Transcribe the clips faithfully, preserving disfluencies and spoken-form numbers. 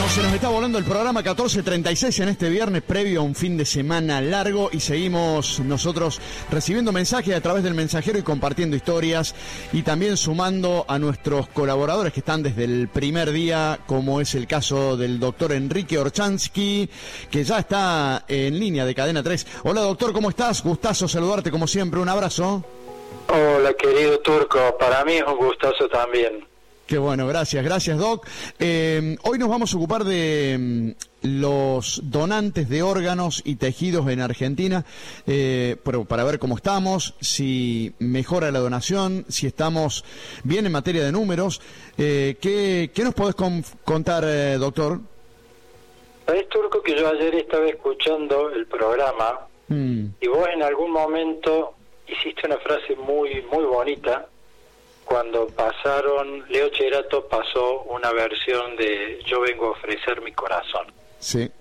Se nos está volando el programa catorce treinta y seis en este viernes previo a un fin de semana largo y seguimos nosotros recibiendo mensajes a través del mensajero y compartiendo historias y también sumando a nuestros colaboradores que están desde el primer día, como es el caso del doctor Enrique Orchansky, que ya está en línea de Cadena tres. Hola doctor, ¿cómo estás? Gustazo saludarte como siempre, un abrazo. Hola querido Turco, para mí es un gustazo también. Qué bueno, gracias, gracias Doc. Eh, hoy nos vamos a ocupar de mm, los donantes de órganos y tejidos en Argentina, eh, pero para ver cómo estamos, si mejora la donación, si estamos bien en materia de números. Eh, ¿qué, ¿Qué nos podés con, contar, eh, doctor? Sabés, Turco, que yo ayer estaba escuchando el programa mm. y vos en algún momento hiciste una frase muy, muy bonita. Cuando pasaron, Leo Cherato pasó una versión de Yo vengo a ofrecer mi corazón. Sí.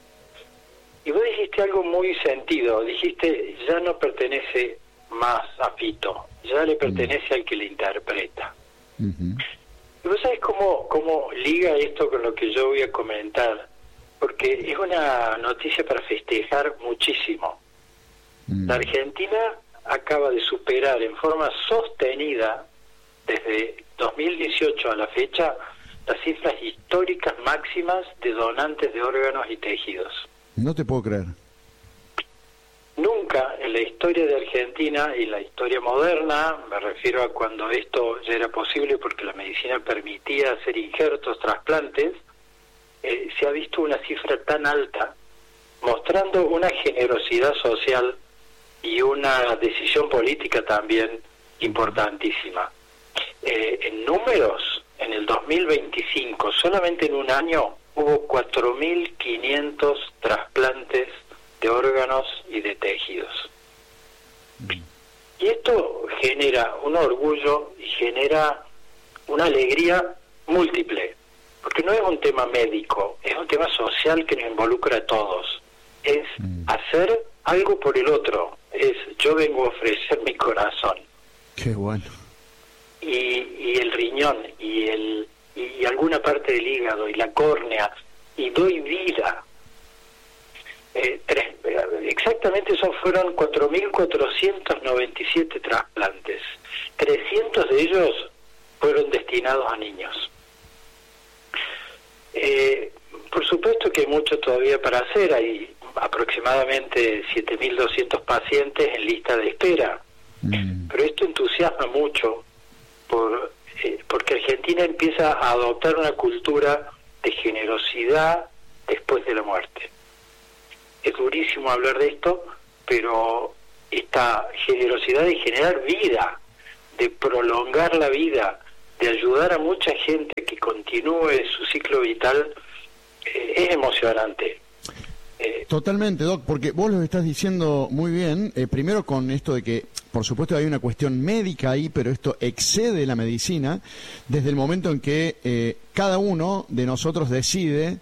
Y vos dijiste algo muy sentido, dijiste, ya no pertenece más a Fito, ya le pertenece mm. al que le interpreta. Uh-huh. Y vos sabés cómo, cómo liga esto con lo que yo voy a comentar, porque es una noticia para festejar muchísimo. Mm. La Argentina acaba de superar en forma sostenida desde dos mil dieciocho a la fecha las cifras históricas máximas de donantes de órganos y tejidos. No te puedo creer. Nunca en la historia de Argentina y la historia moderna, me refiero a cuando esto ya era posible porque la medicina permitía hacer injertos, trasplantes, eh, se ha visto una cifra tan alta, mostrando una generosidad social y una decisión política también importantísima. Eh, en números, en el dos mil veinticinco, solamente en un año, hubo cuatro mil quinientos trasplantes de órganos y de tejidos. Y esto genera un orgullo y genera una alegría múltiple, porque no es un tema médico, es un tema social que nos involucra a todos. Es hacer algo por el otro, es yo vengo a ofrecer mi corazón. Qué bueno. Y, y el riñón y el y alguna parte del hígado y la córnea y doy vida. Eh, tres, exactamente esos fueron cuatro mil cuatrocientos noventa y siete trasplantes. trescientos de ellos fueron destinados a niños. Eh, por supuesto que hay mucho todavía para hacer. Hay aproximadamente siete mil doscientos pacientes en lista de espera. Mm. Pero esto entusiasma mucho por eh, porque Argentina empieza a adoptar una cultura de generosidad después de la muerte. Es durísimo hablar de esto, pero esta generosidad de generar vida, de prolongar la vida, de ayudar a mucha gente que continúe su ciclo vital, eh, es emocionante. Eh, Totalmente, Doc, porque vos lo estás diciendo muy bien, eh, primero con esto de que, por supuesto, hay una cuestión médica ahí, pero esto excede la medicina, desde el momento en que eh, cada uno de nosotros decide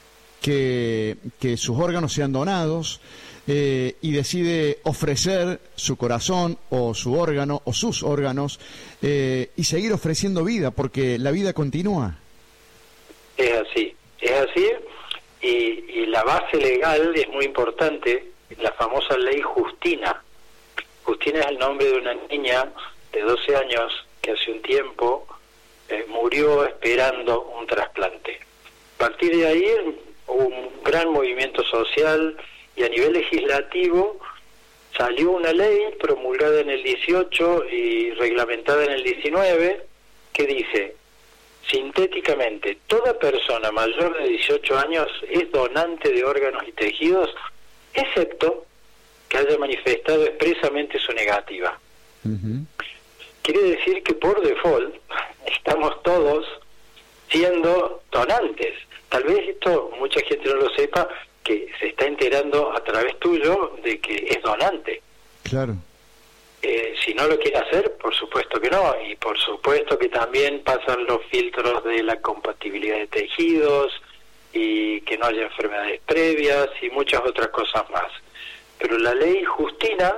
que, que sus órganos sean donados eh, y decide ofrecer su corazón o su órgano o sus órganos eh, y seguir ofreciendo vida, porque la vida continúa. Es así, es así. Y, y la base legal es muy importante, la famosa ley Justina. Justina es el nombre de una niña de doce años que hace un tiempo eh, murió esperando un trasplante. A partir de ahí hubo un gran movimiento social y a nivel legislativo salió una ley promulgada en el dieciocho y reglamentada en el diecinueve que dice: sintéticamente, toda persona mayor de dieciocho años es donante de órganos y tejidos, excepto que haya manifestado expresamente su negativa. Uh-huh. Quiere decir que por default estamos todos siendo donantes. Tal vez esto mucha gente no lo sepa, que se está enterando a través tuyo de que es donante. Claro. Eh, si no lo quiere hacer, por supuesto que no, y por supuesto que también pasan los filtros de la compatibilidad de tejidos y que no haya enfermedades previas y muchas otras cosas más. Pero la ley Justina,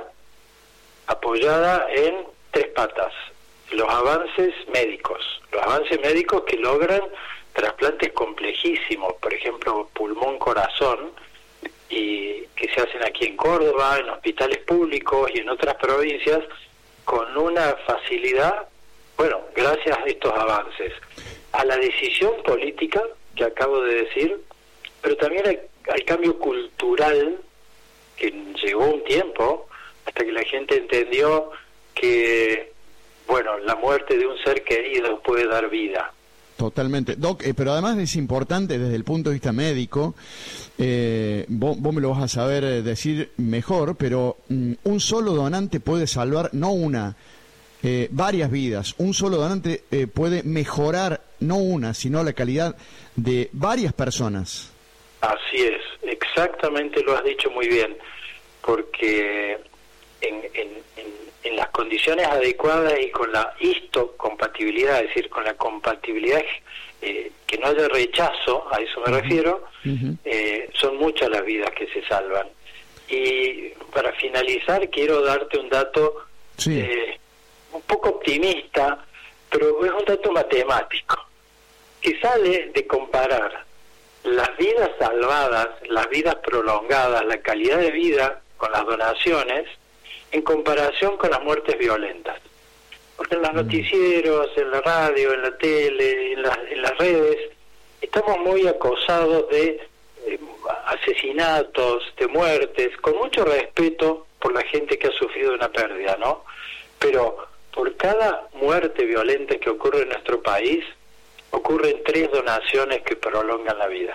apoyada en tres patas: los avances médicos, los avances médicos que logran trasplantes completos complejísimos, por ejemplo, pulmón-corazón, y que se hacen aquí en Córdoba, en hospitales públicos y en otras provincias, con una facilidad, bueno, gracias a estos avances, a la decisión política que acabo de decir, pero también al, al cambio cultural, que llegó un tiempo, hasta que la gente entendió que, bueno, la muerte de un ser querido puede dar vida. Totalmente. Doc, eh, pero además es importante desde el punto de vista médico, eh, vos, vos me lo vas a saber eh, decir mejor, pero mm, un solo donante puede salvar, no una, eh, varias vidas. Un solo donante eh, puede mejorar, no una, sino la calidad de varias personas. Así es, exactamente lo has dicho muy bien, porque en, en, en, en las condiciones adecuadas y con la histocompatibilidad, es decir, con la compatibilidad, eh, que no haya rechazo, a eso me uh-huh. refiero, uh-huh. eh, son muchas las vidas que se salvan. Y para finalizar quiero darte un dato sí. eh, un poco optimista, pero es un dato matemático, que sale de comparar las vidas salvadas, las vidas prolongadas, la calidad de vida con las donaciones, en comparación con las muertes violentas. Porque en los noticieros, en la radio, en la tele, en, la, en las redes, estamos muy acosados de eh, asesinatos, de muertes, con mucho respeto por la gente que ha sufrido una pérdida, ¿no? Pero por cada muerte violenta que ocurre en nuestro país, ocurren tres donaciones que prolongan la vida.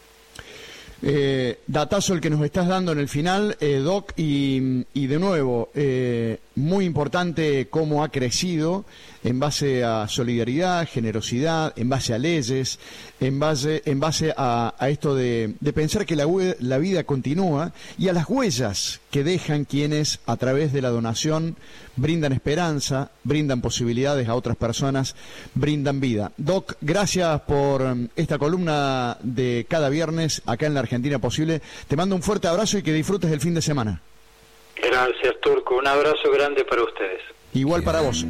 Eh, datazo el que nos estás dando en el final, eh, Doc, y, y de nuevo, eh, muy importante cómo ha crecido en base a solidaridad, generosidad, en base a leyes, en base, en base a, a esto de, de pensar que la, la vida continúa y a las huellas que dejan quienes a través de la donación brindan esperanza, brindan posibilidades a otras personas, brindan vida. Doc, gracias por esta columna de cada viernes acá en la Argentina Posible. Te mando un fuerte abrazo y que disfrutes el fin de semana. Gracias, Turco. Un abrazo grande para ustedes. Igual para vos.